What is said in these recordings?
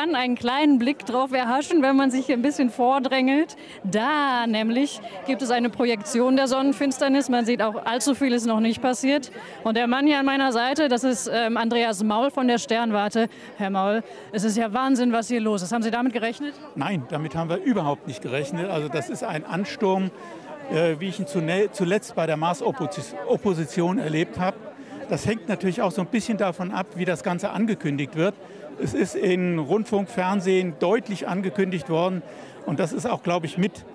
kann einen kleinen Blick drauf erhaschen, wenn man sich ein bisschen vordrängelt. Da nämlich gibt es eine Projektion der Sonnenfinsternis. Man sieht auch, allzu viel ist noch nicht passiert. Und der Mann hier an meiner Seite, das ist Andreas Maul von der Sternwarte. Herr Maul, es ist ja Wahnsinn, was hier los ist. Haben Sie damit gerechnet? Nein, damit haben wir überhaupt nicht gerechnet. Also das ist ein Ansturm, wie ich ihn zuletzt bei der Mars-Opposition erlebt habe. Das hängt natürlich auch so ein bisschen davon ab, wie das Ganze angekündigt wird. Es ist in Rundfunk, Fernsehen deutlich angekündigt worden. Und das ist auch, glaube ich, mit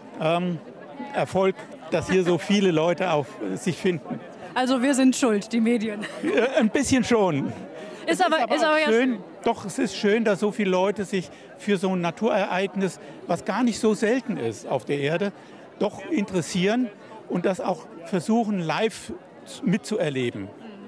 Erfolg, dass hier so viele Leute auf sich finden. Also wir sind schuld, die Medien. Ein bisschen schon. Ist aber ja schön. Doch, es ist schön, dass so viele Leute sich für so ein Naturereignis, was gar nicht so selten ist auf der Erde, doch interessieren und das auch versuchen, live mitzuerleben.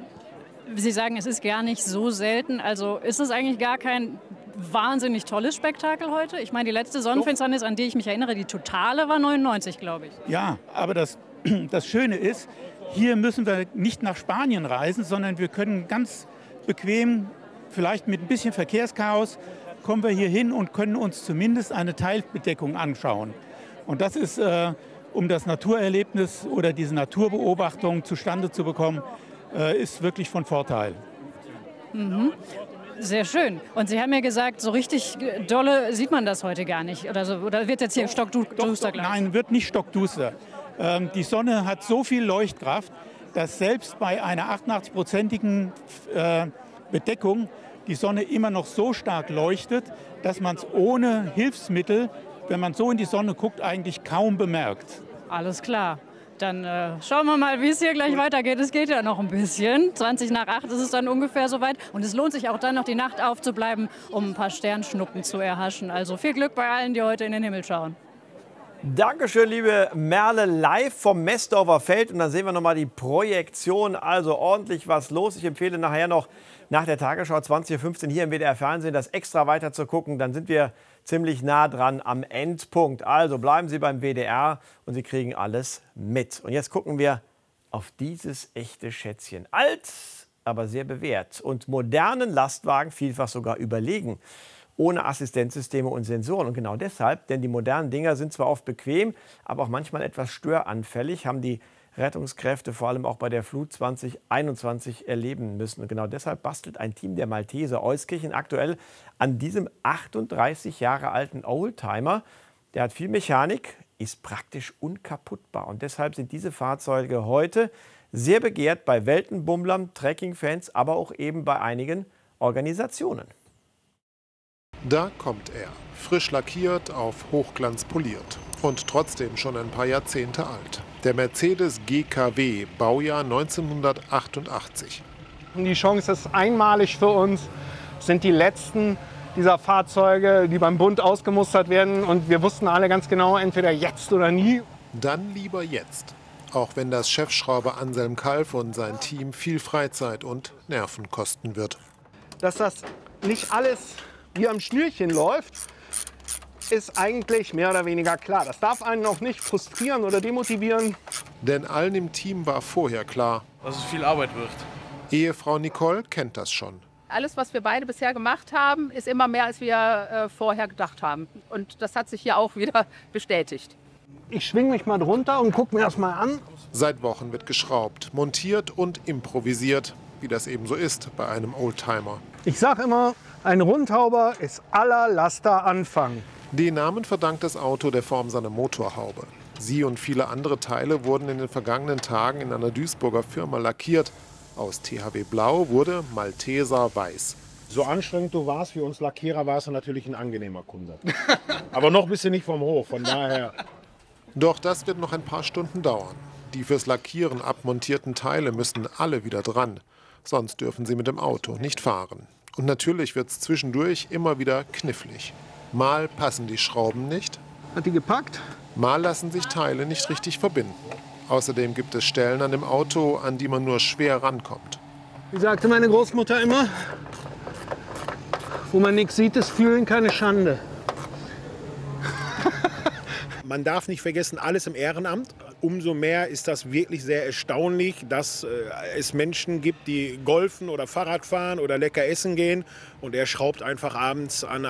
Sie sagen, es ist gar nicht so selten. Also ist es eigentlich gar kein wahnsinnig tolles Spektakel heute? Ich meine, die letzte Sonnenfinsternis, an die ich mich erinnere, die totale, war 99, glaube ich. Ja, aber das Schöne ist, hier müssen wir nicht nach Spanien reisen, sondern wir können ganz bequem, vielleicht mit ein bisschen Verkehrschaos, kommen wir hier hin und können uns zumindest eine Teilbedeckung anschauen. Und das ist, um das Naturerlebnis oder diese Naturbeobachtung zustande zu bekommen, ist wirklich von Vorteil. Mhm. Sehr schön. Und Sie haben ja gesagt, so richtig dolle sieht man das heute gar nicht. Oder, so, oder wird jetzt hier stockduster gleich? Nein, wird nicht stockduster. Die Sonne hat so viel Leuchtkraft, dass selbst bei einer 88-prozentigen Bedeckung die Sonne immer noch so stark leuchtet, dass man es ohne Hilfsmittel, wenn man so in die Sonne guckt, eigentlich kaum bemerkt. Alles klar. Dann schauen wir mal, wie es hier gleich weitergeht. Es geht ja noch ein bisschen. 20 nach 8 ist es dann ungefähr soweit. Und es lohnt sich auch dann noch die Nacht aufzubleiben, um ein paar Sternschnuppen zu erhaschen. Also viel Glück bei allen, die heute in den Himmel schauen. Dankeschön, liebe Merle, live vom Messdorfer Feld. Und dann sehen wir noch mal die Projektion. Also ordentlich was los. Ich empfehle nachher noch nach der Tagesschau 20:15 Uhr hier im WDR Fernsehen das extra weiter zu gucken. Dann sind wir ziemlich nah dran am Endpunkt. Also bleiben Sie beim WDR und Sie kriegen alles mit. Und jetzt gucken wir auf dieses echte Schätzchen. Alt, aber sehr bewährt und modernen Lastwagen vielfach sogar überlegen. Ohne Assistenzsysteme und Sensoren. Und genau deshalb, denn die modernen Dinger sind zwar oft bequem, aber auch manchmal etwas störanfällig, haben die Rettungskräfte vor allem auch bei der Flut 2021 erleben müssen. Und genau deshalb bastelt ein Team der Malteser Euskirchen aktuell an diesem 38 Jahre alten Oldtimer. Der hat viel Mechanik, ist praktisch unkaputtbar. Und deshalb sind diese Fahrzeuge heute sehr begehrt bei Weltenbummlern, Trekkingfans, aber auch eben bei einigen Organisationen. Da kommt er, frisch lackiert, auf Hochglanz poliert und trotzdem schon ein paar Jahrzehnte alt. Der Mercedes GKW, Baujahr 1988. Die Chance ist einmalig für uns, sind die letzten dieser Fahrzeuge, die beim Bund ausgemustert werden. Und wir wussten alle ganz genau, entweder jetzt oder nie. Dann lieber jetzt. Auch wenn das Chefschrauber Anselm Kalf und sein Team viel Freizeit und Nerven kosten wird. Dass das nicht alles wie am Schnürchen läuft, ist eigentlich mehr oder weniger klar. Das darf einen auch nicht frustrieren oder demotivieren. Denn allen im Team war vorher klar, dass es viel Arbeit wird. Ehefrau Nicole kennt das schon. Alles, was wir beide bisher gemacht haben, ist immer mehr, als wir vorher gedacht haben. Und das hat sich hier auch wieder bestätigt. Ich schwinge mich mal drunter und gucke mir das mal an. Seit Wochen wird geschraubt, montiert und improvisiert, wie das eben so ist bei einem Oldtimer. Ich sage immer, ein Rundhauber ist aller Laster Anfang. Den Namen verdankt das Auto der Form seiner Motorhaube. Sie und viele andere Teile wurden in den vergangenen Tagen in einer Duisburger Firma lackiert. Aus THW Blau wurde Malteser Weiß. So anstrengend du warst, für uns Lackierer warst du natürlich ein angenehmer Kunde. Aber noch bist du nicht vom Hof, von daher. Doch das wird noch ein paar Stunden dauern. Die fürs Lackieren abmontierten Teile müssen alle wieder dran. Sonst dürfen sie mit dem Auto nicht fahren. Und natürlich wird es zwischendurch immer wieder knifflig. Mal passen die Schrauben nicht. Hat die gepackt? Mal lassen sich Teile nicht richtig verbinden. Außerdem gibt es Stellen an dem Auto, an die man nur schwer rankommt. Wie sagte meine Großmutter immer, wo man nichts sieht, ist Fühlen keine Schande. Man darf nicht vergessen, alles im Ehrenamt. Umso mehr ist das wirklich sehr erstaunlich, dass es Menschen gibt, die golfen oder Fahrrad fahren oder lecker essen gehen. Und er schraubt einfach abends an